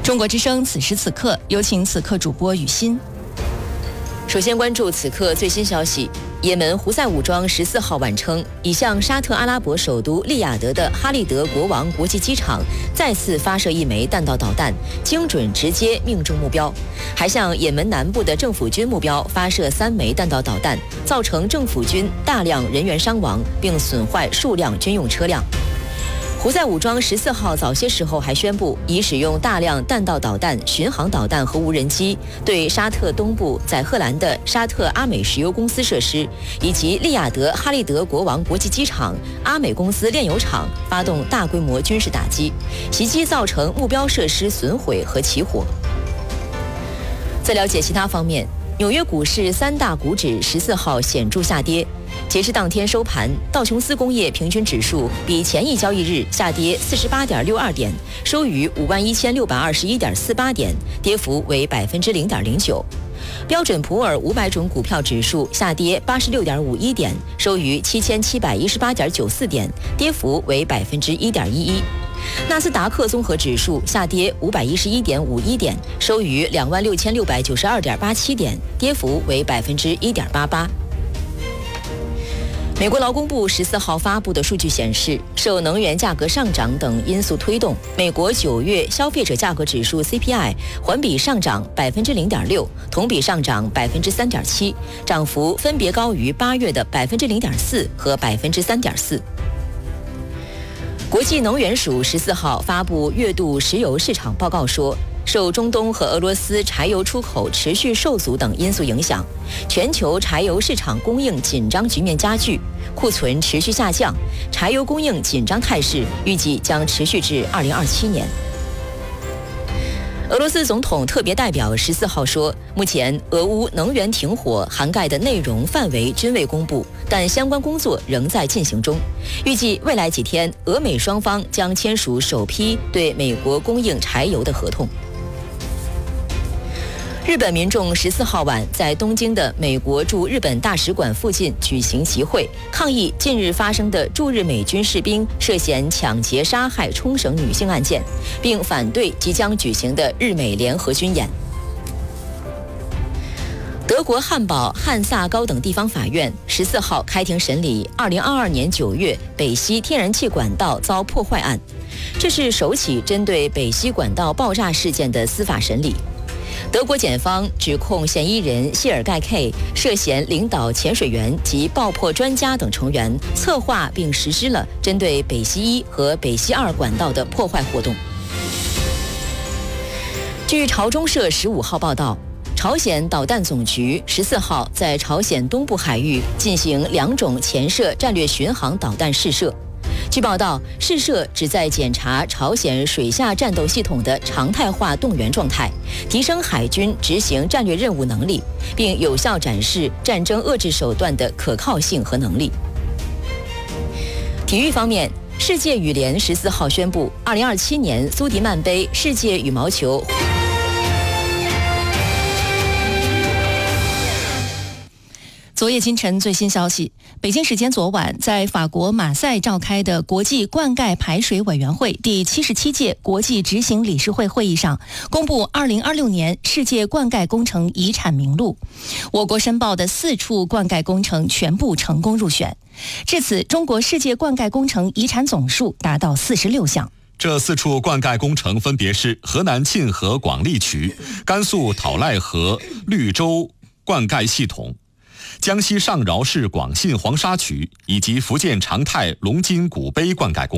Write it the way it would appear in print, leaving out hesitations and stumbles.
中国之声此时此刻，有请此刻主播雨欣。 首先关注此刻最新消息。也门胡塞武装14号晚称，已向沙特阿拉伯首都利雅得的哈利德国王国际机场再次发射1枚弹道导弹，精准直接命中目标，还向也门南部的政府军目标发射3枚弹道导弹，造成政府军大量人员伤亡，并损坏数辆军用车辆。胡塞武装14号早些时候还宣布，已使用大量弹道导弹、巡航导弹和无人机，对沙特东部载荷兰的沙特阿美石油公司设施以及利雅得哈利德国王国际机场、阿美公司炼油厂发动大规模军事打击，袭击造成目标设施损毁和起火。在了解其他方面，纽约股市3大股指14号显著下跌。截至当天收盘，道琼斯工业平均指数比前一交易日下跌48.62点，收于51621.48点，跌幅为0.09%。标准普尔500种股票指数下跌86.51点，收于7718.94点，跌幅为1.11%。纳斯达克综合指数下跌511.51点，收于26692.87点，跌幅为1.88%。美国劳工部14号发布的数据显示，受能源价格上涨等因素推动，美国9月消费者价格指数 CPI 环比上涨0.6%，同比上涨3.7%，涨幅分别高于8月的0.4%和3.4%。国际能源署14号发布月度石油市场报告说，受中东和俄罗斯柴油出口持续受阻等因素影响，全球柴油市场供应紧张局面加剧，库存持续下降，柴油供应紧张态势预计将持续至2027年。俄罗斯总统特别代表14号说，目前俄乌能源停火涵盖的内容范围均未公布，但相关工作仍在进行中。预计未来几天，俄美双方将签署首批对美国供应柴油的合同。日本民众14号晚在东京的美国驻日本大使馆附近举行集会，抗议近日发生的驻日美军士兵涉嫌抢劫杀害冲绳女性案件，并反对即将举行的日美联合军演。德国汉堡、汉萨高等地方法院14号开庭审理2022年9月北溪天然气管道遭破坏案，这是首起针对北溪管道爆炸事件的司法审理。德国检方指控嫌疑人谢尔盖 K 涉嫌领导潜水员及爆破专家等成员，策划并实施了针对北溪1和北溪2管道的破坏活动。据朝中社15号报道，朝鲜导弹总局14号在朝鲜东部海域进行2种潜射战略巡航导弹试射。据报道，试射旨在检查朝鲜水下战斗系统的常态化动员状态，提升海军执行战略任务能力，并有效展示战争遏制手段的可靠性和能力。体育方面，世界羽联14号宣布，2027年苏迪曼杯世界羽毛球。 昨夜今晨最新消息，北京时间昨晚，在法国马赛召开的国际灌溉排水委员会第77届国际执行理事会会议上，公布2026年世界灌溉工程遗产名录。我国申报的4处灌溉工程全部成功入选，至此，中国世界灌溉工程遗产总数达到46项。 这4处灌溉工程分别是河南沁河广利渠、甘肃讨赖河绿洲灌溉系统、江西上饶市广信黄沙渠以及福建长泰龙津古碑灌溉工程。